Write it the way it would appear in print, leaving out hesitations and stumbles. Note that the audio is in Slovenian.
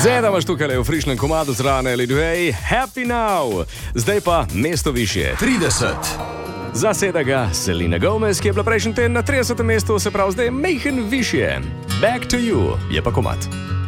Zeda imaš tukaj v frišnem komadu zrane Lidway, Happy Now. Zdaj pa mesto višje. 30. Zaseda ga Selena Gomez, ki je bila prejšnji teden na 30. mestu, se pravi zdaj mejhen višje. Back to You je pa komad.